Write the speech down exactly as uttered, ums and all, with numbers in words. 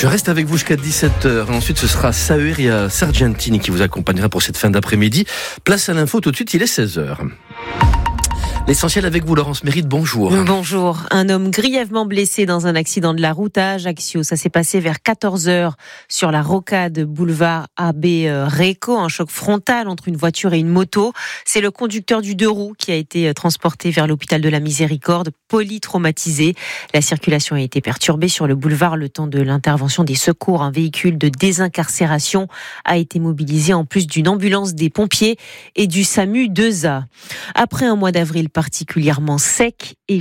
Je reste avec vous jusqu'à dix-sept heures. Ensuite, ce sera Saveria Sargentini qui vous accompagnera pour cette fin d'après-midi. Place à l'info tout de suite, il est seize heures. L'essentiel avec vous, Laurence Mérite, bonjour. Bonjour. Un homme grièvement blessé dans un accident de la route à Ajaccio. Ça s'est passé vers quatorze heures sur la rocade boulevard Abbé Réco. Un choc frontal entre une voiture et une moto. C'est le conducteur du deux roues qui a été transporté vers l'hôpital de la Miséricorde, polytraumatisé. La circulation a été perturbée sur le boulevard le temps de l'intervention des secours. Un véhicule de désincarcération a été mobilisé en plus d'une ambulance des pompiers et du SAMU deux A. Après un mois d'avril particulièrement sec et